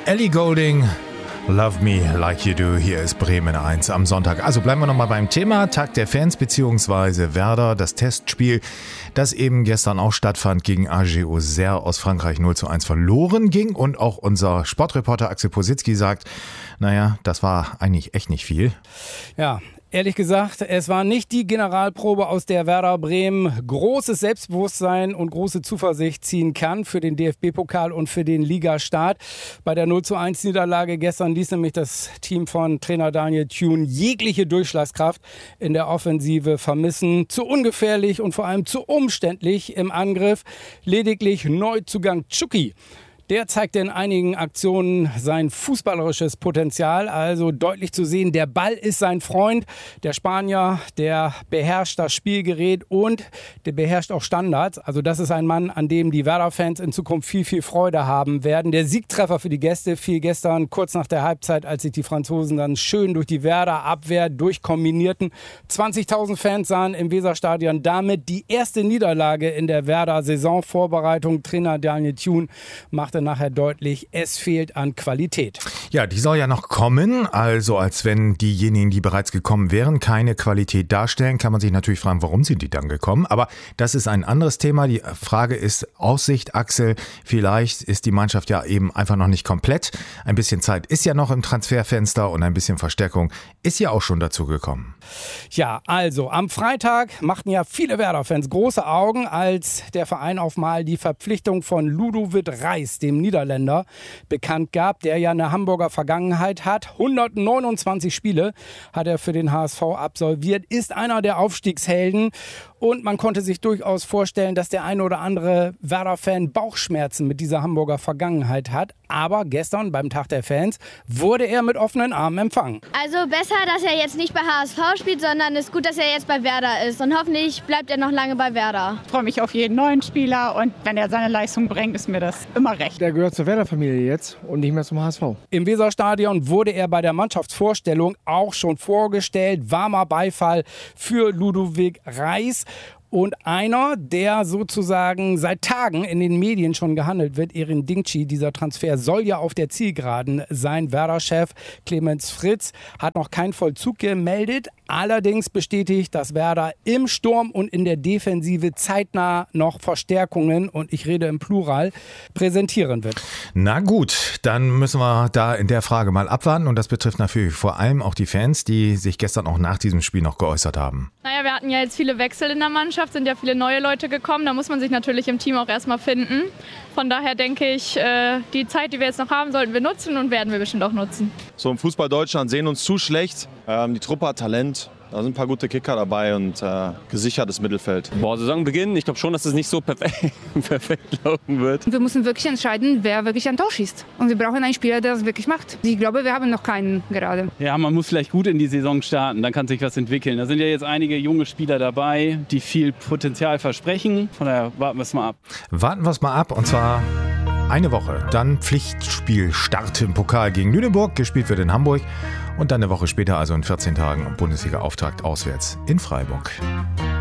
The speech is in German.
Ellie Goulding, Love Me Like You Do. Hier ist Bremen 1 am Sonntag. Also bleiben wir nochmal beim Thema Tag der Fans bzw. Werder, das Testspiel, das eben gestern auch stattfand gegen AG Auxerre aus Frankreich 0:1 verloren ging. Und auch unser Sportreporter Axel Positzky sagt, naja, das war eigentlich echt nicht viel. Ja. Ehrlich gesagt, es war nicht die Generalprobe, aus der Werder Bremen großes Selbstbewusstsein und große Zuversicht ziehen kann für den DFB-Pokal und für den Ligastart. Bei der 0:1 Niederlage gestern ließ nämlich das Team von Trainer Daniel Thune jegliche Durchschlagskraft in der Offensive vermissen. Zu ungefährlich und vor allem zu umständlich im Angriff. Lediglich Neuzugang Chucky. Der zeigte in einigen Aktionen sein fußballerisches Potenzial, also deutlich zu sehen, der Ball ist sein Freund. Der Spanier, der beherrscht das Spielgerät und der beherrscht auch Standards. Also das ist ein Mann, an dem die Werder-Fans in Zukunft viel, viel Freude haben werden. Der Siegtreffer für die Gäste fiel gestern kurz nach der Halbzeit, als sich die Franzosen dann schön durch die Werder-Abwehr durchkombinierten. 20.000 Fans sahen im Weserstadion damit die erste Niederlage in der Werder-Saisonvorbereitung. Trainer Daniel Thune machte nachher deutlich, es fehlt an Qualität. Ja, die soll ja noch kommen, also als wenn diejenigen, die bereits gekommen wären, keine Qualität darstellen, kann man sich natürlich fragen, warum sind die dann gekommen, aber das ist ein anderes Thema. Die Frage ist Aussicht, Axel, vielleicht ist die Mannschaft ja eben einfach noch nicht komplett. Ein bisschen Zeit ist ja noch im Transferfenster und ein bisschen Verstärkung ist ja auch schon dazu gekommen. Ja, also am Freitag machten ja viele Werder-Fans große Augen, als der Verein auf mal die Verpflichtung von Ludovic Reis, dem Niederländer, bekannt gab, der ja eine Hamburger Vergangenheit hat. 129 Spiele hat er für den HSV absolviert, ist einer der Aufstiegshelden und man konnte sich durchaus vorstellen, dass der eine oder andere Werder-Fan Bauchschmerzen mit dieser Hamburger Vergangenheit hat. Aber gestern beim Tag der Fans wurde er mit offenen Armen empfangen. Also besser, dass er jetzt nicht bei HSV spielt, sondern es ist gut, dass er jetzt bei Werder ist. Und hoffentlich bleibt er noch lange bei Werder. Ich freue mich auf jeden neuen Spieler und wenn er seine Leistung bringt, ist mir das immer recht. Der gehört zur Werder-Familie jetzt und nicht mehr zum HSV. Im Weserstadion wurde er bei der Mannschaftsvorstellung auch schon vorgestellt. Warmer Beifall für Ludovic Reis. Und einer, der sozusagen seit Tagen in den Medien schon gehandelt wird, Erin Dingchi, dieser Transfer soll ja auf der Zielgeraden sein. Werder-Chef Clemens Fritz hat noch keinen Vollzug gemeldet. Allerdings bestätigt, dass Werder im Sturm und in der Defensive zeitnah noch Verstärkungen, und ich rede im Plural, präsentieren wird. Na gut, dann müssen wir da in der Frage mal abwarten. Und das betrifft natürlich vor allem auch die Fans, die sich gestern auch nach diesem Spiel noch geäußert haben. Naja, wir hatten ja jetzt viele Wechsel in der Mannschaft, sind ja viele neue Leute gekommen. Da muss man sich natürlich im Team auch erstmal finden. Von daher denke ich, die Zeit, die wir jetzt noch haben, sollten wir nutzen und werden wir bestimmt auch nutzen. So im Fußball Deutschland sehen uns zu schlecht. Die Truppe hat Talent. Da sind ein paar gute Kicker dabei und gesichertes Mittelfeld. Saisonbeginn, ich glaube schon, dass es nicht so perfekt laufen wird. Wir müssen wirklich entscheiden, wer wirklich ein Tor schießt. Und wir brauchen einen Spieler, der das wirklich macht. Ich glaube, wir haben noch keinen gerade. Ja, man muss vielleicht gut in die Saison starten, dann kann sich was entwickeln. Da sind ja jetzt einige junge Spieler dabei, die viel Potenzial versprechen. Von daher warten wir es mal ab. Warten wir es mal ab, und zwar eine Woche. Dann Pflichtspielstart im Pokal gegen Lüneburg, gespielt wird in Hamburg. Und dann eine Woche später, also in 14 Tagen, Bundesliga-Auftakt auswärts in Freiburg.